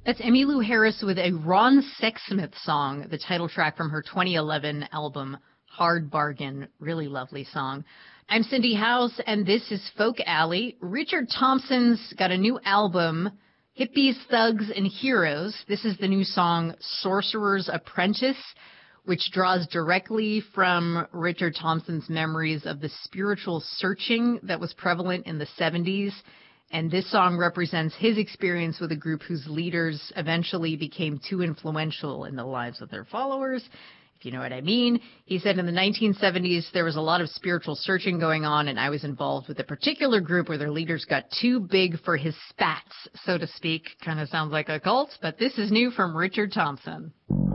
That's Emmylou Harris with a Ron Sexsmith song, the title track from her 2011 album, Hard Bargain. Really lovely song. I'm Cindy House, and this is Folk Alley. Richard Thompson's got a new album, Hippies, Thugs, and Heroes. This is the new song, Sorcerer's Apprentice, which draws directly from Richard Thompson's memories of the spiritual searching that was prevalent in the 70s. And this song represents his experience with a group whose leaders eventually became too influential in the lives of their followers, if you know what I mean. He said in the 1970s there was a lot of spiritual searching going on, and I was involved with a particular group where their leaders got too big for his spats, so to speak. Kind of sounds like a cult, but this is new from Richard Thompson.